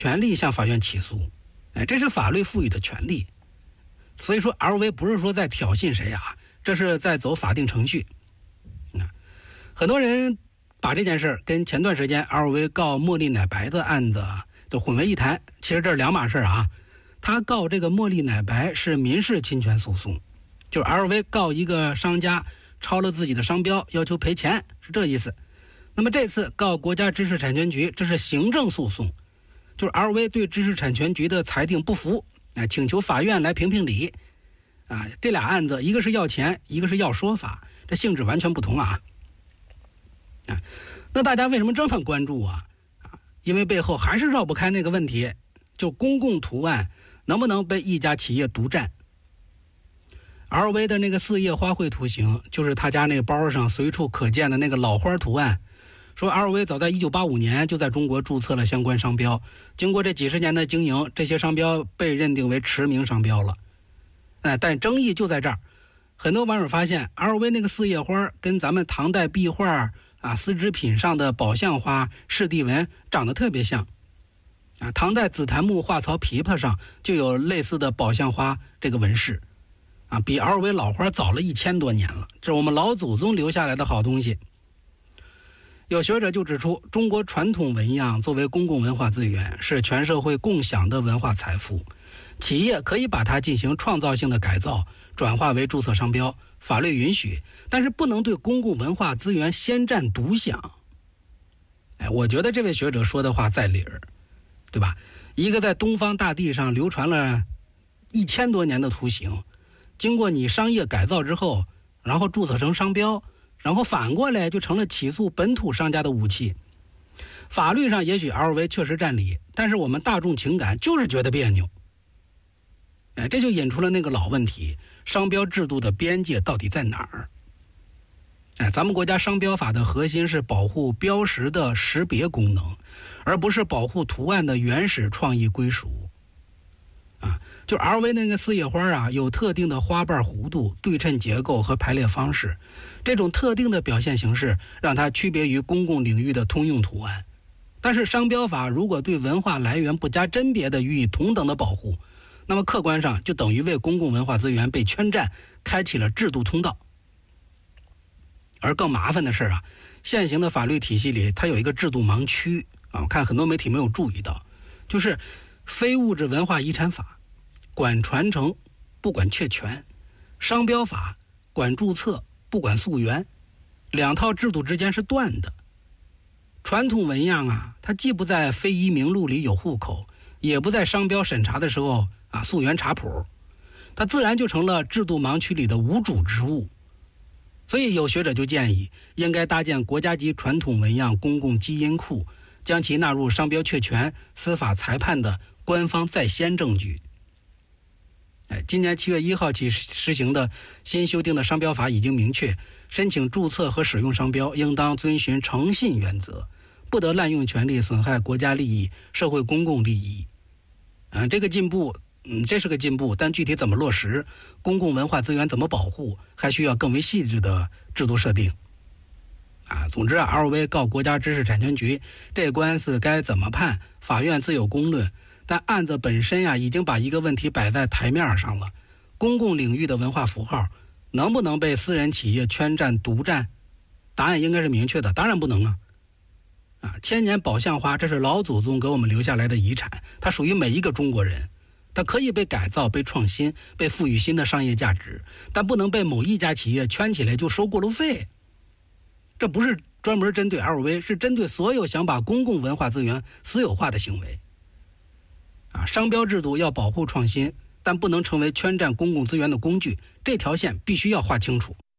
权利向法院起诉，这是法律赋予的权利。所以说 LV 不是说在挑衅谁啊，这是在走法定程序。很多人把这件事跟前段时间 LV 告茉莉奶白的案子就混为一谈，其实这是两码事啊。他告这个茉莉奶白是民事侵权诉讼，就是 LV 告一个商家抄了自己的商标，要求赔钱，是这意思。那么这次告国家知识产权局，这是行政诉讼，就是 LV 对知识产权局的裁定不服，请求法院来评评理。这俩案子一个是要钱，一个是要说法，这性质完全不同啊。那大家为什么这么关注啊？因为背后还是绕不开那个问题，就公共图案能不能被一家企业独占。LV 的那个4叶花卉图形，就是他家那个包上随处可见的那个老花图案。说 LV 早在1985年就在中国注册了相关商标，经过这几十年的经营，这些商标被认定为驰名商标了。但争议就在这儿，很多网友发现 LV 那个4叶花跟咱们唐代壁画丝织品上的宝相花、柿地纹长得特别像。唐代紫檀木画槽琵琶上就有类似的宝相花这个纹饰。比 LV 老花早了1000多年了，这是我们老祖宗留下来的好东西。有学者就指出，中国传统纹样作为公共文化资源，是全社会共享的文化财富，企业可以把它进行创造性的改造，转化为注册商标，法律允许，但是不能对公共文化资源先占独享。我觉得这位学者说的话在理儿，对吧？一个在东方大地上流传了1000多年的图形，经过你商业改造之后，然后注册成商标，然后反过来就成了起诉本土商家的武器。法律上也许 LV 确实占理，但是我们大众情感就是觉得别扭。这就引出了那个老问题，商标制度的边界到底在哪儿？咱们国家商标法的核心是保护标识的识别功能，而不是保护图案的原始创意归属。就 LV 那个4叶花有特定的花瓣弧度、对称结构和排列方式，这种特定的表现形式让它区别于公共领域的通用图案。但是商标法如果对文化来源不加甄别的予以同等的保护，那么客观上就等于为公共文化资源被圈占开启了制度通道。而更麻烦的是现行的法律体系里它有一个制度盲区我看很多媒体没有注意到，就是非物质文化遗产法管传承不管确权，商标法管注册不管溯源，两套制度之间是断的。传统纹样它既不在非遗名录里有户口，也不在商标审查的时候溯源查谱，它自然就成了制度盲区里的无主之物。所以有学者就建议，应该搭建国家级传统纹样公共基因库，将其纳入商标确权司法裁判的官方在先证据。今年7月1号起施行的新修订的商标法已经明确，申请注册和使用商标应当遵循诚信原则，不得滥用权力损害国家利益、社会公共利益。这个进步，这是个进步，但具体怎么落实，公共文化资源怎么保护，还需要更为细致的制度设定。总之LV 告国家知识产权局，这官司该怎么判，法院自有公论。但案子本身已经把一个问题摆在台面上了，公共领域的文化符号能不能被私人企业圈占独占？答案应该是明确的，当然不能千年宝相花，这是老祖宗给我们留下来的遗产，它属于每一个中国人，它可以被改造、被创新、被赋予新的商业价值，但不能被某一家企业圈起来就收过路费。这不是专门针对 LV， 是针对所有想把公共文化资源私有化的行为。商标制度要保护创新，但不能成为圈占公共资源的工具，这条线必须要划清楚。